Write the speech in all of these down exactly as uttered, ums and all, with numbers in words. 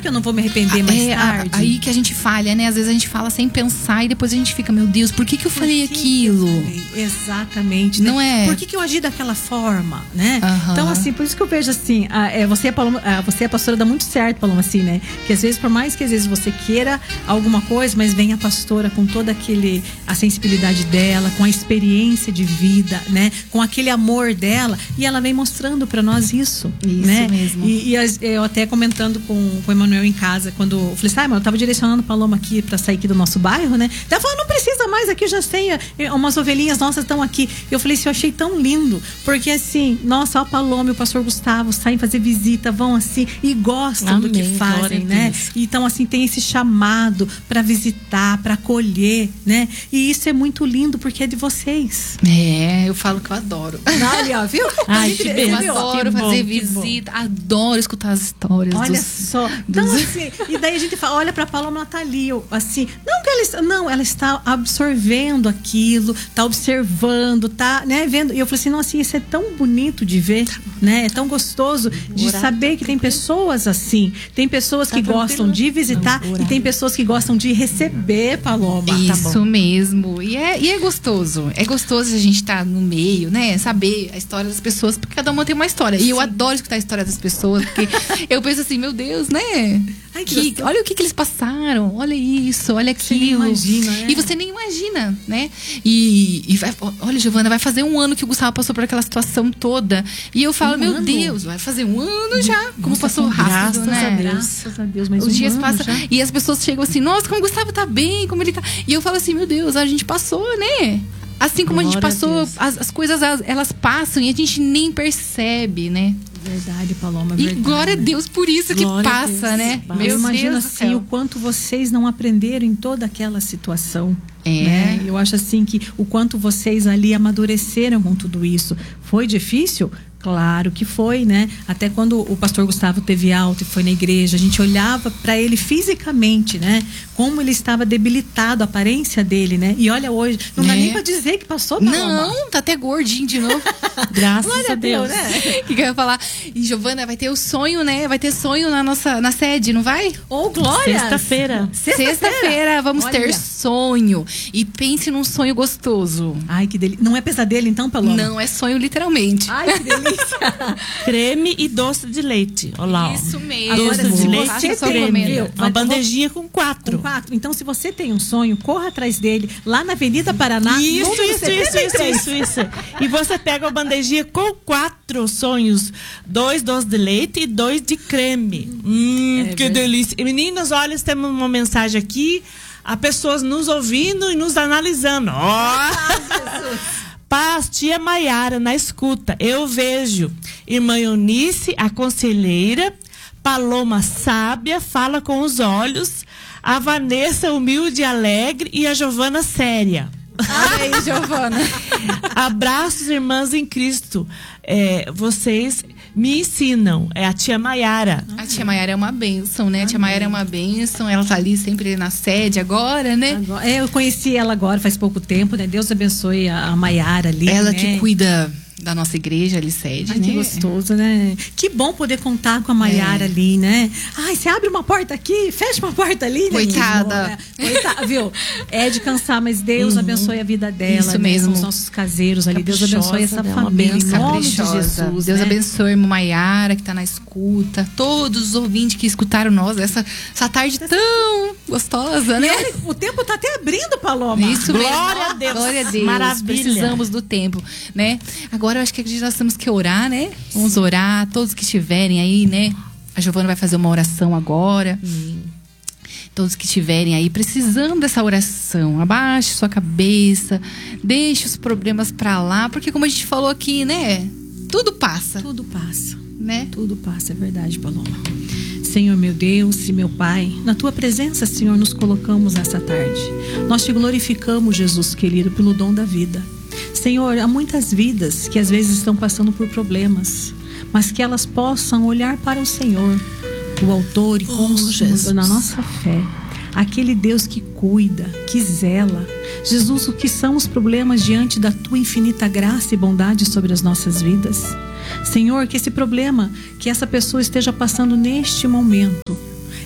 que eu não vou me arrepender mais é, tarde? A, aí que a gente falha, né? Às vezes a gente fala sem pensar e depois a gente fica, meu Deus, por que que eu falei que aquilo? Que eu falei? Exatamente. Não né? é? Por que que eu agi daquela forma, né? Uhum. Então, assim, por isso que eu vejo assim, a, é, você, a Paloma, a, você, a pastora, dá muito certo, Paloma, assim, né? Que às vezes, por mais que às vezes você queira alguma coisa, mas vem a pastora com toda aquele, a sensibilidade dela, com a experiência de vida, né? Com aquele amor dela, e ela vem mostrando pra nós isso, Isso né? mesmo. E, e as, eu até comentando com, com o Emanuel em casa, quando eu falei assim, ah, mas eu tava direcionando a Paloma aqui pra sair aqui do nosso bairro, né? Ela falou, não precisa mais, aqui eu já sei, umas ovelhinhas nossas estão aqui. Eu falei assim, eu achei tão lindo, porque assim, nossa, a Paloma e o pastor Gustavo saem fazer visita, vão assim, e gostam Amém, do que fazem, né? Deus. Então, assim, tem esse chamado pra visitar, pra acolher, né? E isso é muito lindo, porque é de vocês. É, eu falo que eu adoro. Ali, ó, viu? Ai, Gente, que Eu benção. viu? adoro que bom, fazer que bom. visita, adoro escutar as histórias. Olha dos, só. Então, dos... assim, e daí a gente fala, olha pra Paloma, ela tá ali, ó, assim, não que ela está, não, ela está absorvendo aquilo, tá observando, tá, né, vendo. E eu falei assim, nossa, isso é tão bonito de ver, né? É tão gostoso de Orar, saber que tem pessoas assim. Tem pessoas que Tá gostam tranquilo? de visitar Não, orar. e tem pessoas que gostam de receber, Paloma. Isso mesmo. E é, e é gostoso. É gostoso a gente estar no meio, né? Saber a história das pessoas, porque cada uma tem uma história. E eu adoro escutar a história das pessoas, porque eu penso assim, meu Deus, né? Ai, que Que, gostoso. olha o que, que eles passaram, olha isso, olha Você nem aquilo. imagina, né? E você nem imagina, né? E, e vai, olha, Giovana, vai fazer um ano que o Gustavo passou por aquela situação toda. E eu falo, Um meu ano? Deus, vai fazer um ano já. Como Nossa, passou com rápido, graças né? a Deus. Graças a Deus, mas Os um dias ano passam já. e as pessoas chegam assim, nossa, como o Gustavo tá bem, como ele tá. E eu falo assim, meu Deus, a gente passou, né? Assim como a gente Glória a passou, Deus. as, as coisas elas, elas passam e a gente nem percebe, né? Verdade, Paloma, E verdade. glória a Deus por isso que Glória a passa, Deus. né? Basta. Eu imagino Deus do assim céu. o quanto vocês não aprenderam em toda aquela situação. É. Né? Eu acho assim que o quanto vocês ali amadureceram com tudo isso. Foi difícil? Claro que foi, né? Até quando o pastor Gustavo teve alta e foi na igreja, a gente olhava para ele fisicamente, né? Como ele estava debilitado, a aparência dele, né? E olha hoje, não dá É. nem para dizer que passou, Paloma. Não, tá até gordinho de novo. Graças Glória a Deus. né? O que, que eu ia falar? E Giovana, vai ter o sonho, né? Vai ter sonho na nossa na sede, não vai? Ou glória. Sexta-feira. Sexta-feira vamos Olha. ter sonho. E pense num sonho gostoso. Ai, que delícia. Não é pesadelo então, Paloma? Não é sonho literalmente. Ai, que delícia. Creme e doce de leite. Olha lá, ó. Isso mesmo. Agora, Doce de se leite você e tem, creme. viu? Uma Vai- bandejinha com Com quatro. quatro. Então, se você tem um sonho, corra atrás dele lá na Avenida Paraná. Isso, número isso, isso, isso, setenta e três. isso, isso. E você pega a bandejinha com quatro sonhos. Dois doces de leite e dois de creme. Hum, É que verdade. delícia. E, meninas, olha, temos uma mensagem aqui. Há pessoas nos ouvindo e nos analisando. Ó! Paz, tia Maiara, na escuta. Eu vejo irmã Eunice, a conselheira. Paloma sábia, fala com os olhos. A Vanessa humilde e alegre. E a Giovana séria. Olha aí, Giovana. Abraços, irmãs em Cristo. É, vocês me ensinam. É a tia Maiara. A tia Maiara é uma bênção, né? A tia Maiara é uma bênção. Ela tá ali sempre na sede agora, né? Agora- é, eu conheci ela agora faz pouco tempo, né? Deus abençoe a, a Maiara ali. Ela né? que cuida da nossa igreja ali, sede, Ai, né? que gostoso, né? Que bom poder contar com a Maiara É. ali, né? Ai, você abre uma porta aqui, fecha uma porta ali, né? Coitada. Que bom, né? Coitada, viu? É de cansar, mas Deus abençoe a vida dela. Isso né? mesmo. São os nossos caseiros ali. Deus Caprichosa, abençoe essa né? Uma família. Em bênção. nome de Caprichosa. Jesus. Deus né? abençoe a irmã Maiara, que tá na escuta. Todos os ouvintes que escutaram nós essa, essa tarde tão gostosa, E né? olha, o tempo tá até abrindo, Paloma. Isso mesmo. Glória a Deus. Glória a Deus. Maravilha. Precisamos do tempo, né? Agora eu acho que nós temos que orar, né? Vamos orar, todos que estiverem aí, né? A Giovana vai fazer uma oração agora. Todos que estiverem aí precisando dessa oração, abaixe sua cabeça, deixe os problemas pra lá, porque como a gente falou aqui, né? Tudo passa, Tudo passa. né? Tudo passa, é verdade, Paloma. Senhor, meu Deus e meu Pai, na Tua presença, Senhor, nos colocamos nessa tarde. Nós Te glorificamos, Jesus querido, pelo dom da vida. Senhor, há muitas vidas que às vezes estão passando por problemas, mas que elas possam olhar para o Senhor, o autor e consumador da nossa fé. Aquele Deus que cuida, que zela. Jesus, o que são os problemas diante da Tua infinita graça e bondade sobre as nossas vidas? Senhor, que esse problema que essa pessoa esteja passando neste momento,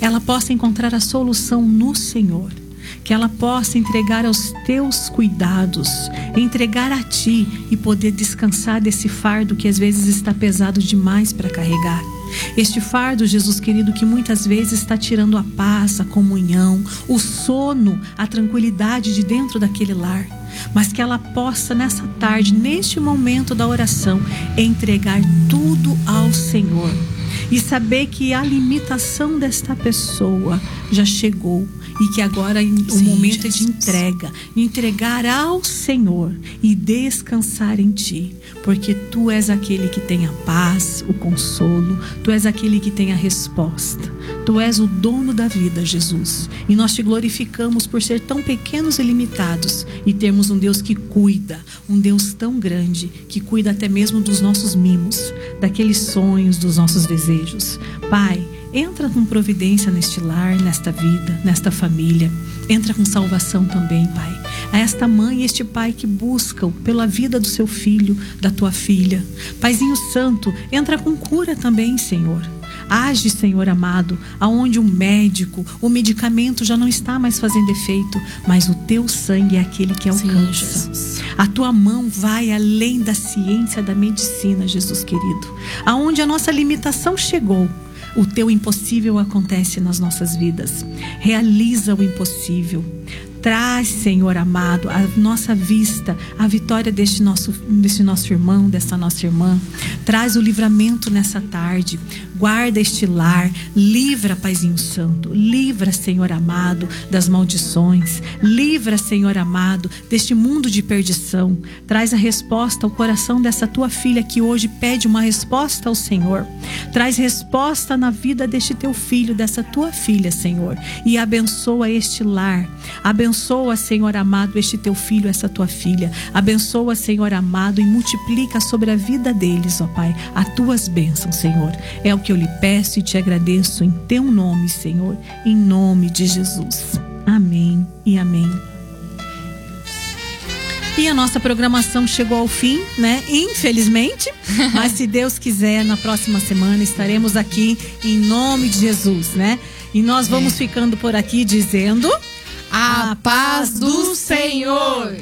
ela possa encontrar a solução no Senhor. Que ela possa entregar aos teus cuidados, entregar a ti e poder descansar desse fardo que às vezes está pesado demais para carregar. Este fardo, Jesus querido, que muitas vezes está tirando a paz, a comunhão, o sono, a tranquilidade de dentro daquele lar. Mas que ela possa nessa tarde, neste momento da oração, entregar tudo ao Senhor. E saber que a limitação desta pessoa já chegou. E que agora o Sim, momento Jesus. é de entrega. Entregar ao Senhor e descansar em Ti. Porque Tu és aquele que tem a paz, o consolo. Tu és aquele que tem a resposta. Tu és o dono da vida, Jesus. E nós Te glorificamos por ser tão pequenos e limitados. E termos um Deus que cuida. Um Deus tão grande que cuida até mesmo dos nossos mimos. Daqueles sonhos, dos nossos desejos. Pai, entra com providência neste lar, nesta vida, nesta família. Entra com salvação também, Pai. A esta mãe e este pai que buscam pela vida do seu filho, da tua filha. Paizinho Santo, entra com cura também, Senhor. Age, Senhor amado, aonde o médico, o medicamento já não está mais fazendo efeito, mas o teu sangue é aquele que alcança. Sim, a tua mão vai além da ciência da medicina, Jesus querido. Aonde a nossa limitação chegou, o teu impossível acontece nas nossas vidas. Realiza o impossível. Traz, Senhor amado, à nossa vista a vitória deste nosso, deste nosso irmão, dessa nossa irmã. Traz o livramento nessa tarde. Guarda este lar. Livra, Paizinho Santo. Livra, Senhor amado, das maldições. Livra, Senhor amado, deste mundo de perdição. Traz a resposta ao coração dessa tua filha que hoje pede uma resposta ao Senhor. Traz resposta na vida deste teu filho, dessa tua filha, Senhor. E abençoa este lar. Abençoa Abençoa, Senhor amado, este teu filho, essa tua filha. Abençoa, Senhor amado, e multiplica sobre a vida deles, ó Pai, as tuas bênçãos, Senhor. É o que eu lhe peço e te agradeço em teu nome, Senhor, em nome de Jesus. Amém e amém. E a nossa programação chegou ao fim, né? Infelizmente, mas se Deus quiser, na próxima semana estaremos aqui em nome de Jesus, né? E nós vamos é. ficando por aqui dizendo... A paz do Senhor.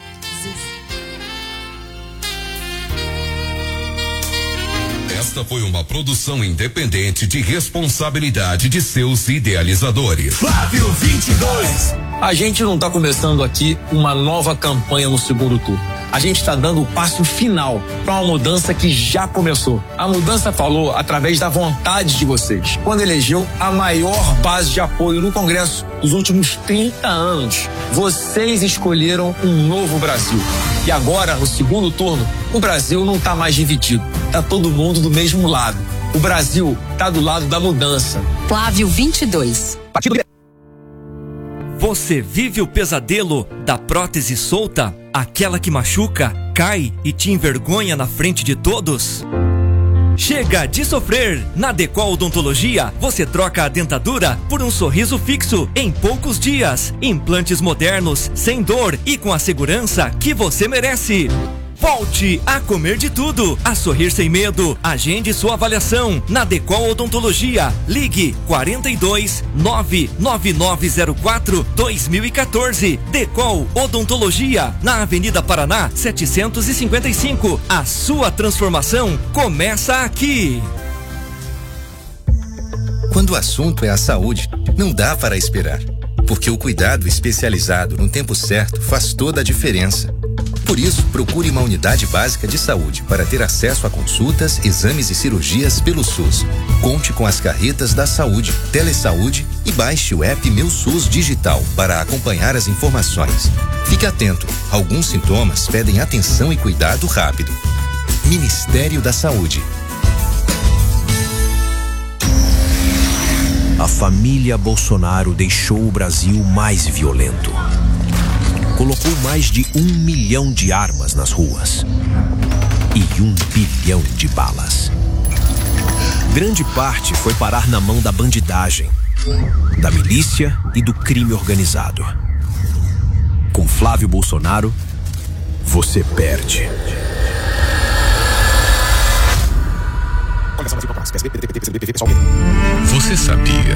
Esta foi uma produção independente de responsabilidade de seus idealizadores. Flávio vinte e dois. A gente não está começando aqui uma nova campanha no segundo turno. A gente está dando o passo final para uma mudança que já começou. A mudança falou através da vontade de vocês, quando elegeu a maior base de apoio no Congresso dos últimos trinta anos. Vocês escolheram um novo Brasil. E agora, no segundo turno, o Brasil não está mais dividido. Tá todo mundo do mesmo lado. O Brasil tá do lado da mudança. Flávio vinte e dois. Partido... Você vive o pesadelo da prótese solta? Aquela que machuca, cai e te envergonha na frente de todos? Chega de sofrer! Na Decol Odontologia, você troca a dentadura por um sorriso fixo em poucos dias. Implantes modernos, sem dor e com a segurança que você merece. Volte a comer de tudo, a sorrir sem medo. Agende sua avaliação na Decol Odontologia. Ligue quarenta e dois, nove nove nove zero quatro, dois mil e quatorze. Decol Odontologia, na Avenida Paraná, setecentos e cinquenta e cinco. A sua transformação começa aqui. Quando o assunto é a saúde, não dá para esperar, porque o cuidado especializado no tempo certo faz toda a diferença. Por isso, procure uma unidade básica de saúde para ter acesso a consultas, exames e cirurgias pelo SUS. Conte com as carretas da saúde, Telesaúde e baixe o app Meu SUS Digital para acompanhar as informações. Fique atento, alguns sintomas pedem atenção e cuidado rápido. Ministério da Saúde. A família Bolsonaro deixou o Brasil mais violento. Colocou mais de um milhão de armas nas ruas e um bilhão de balas. Grande parte foi parar na mão da bandidagem, da milícia e do crime organizado. Com Flávio Bolsonaro, você perde. Você sabia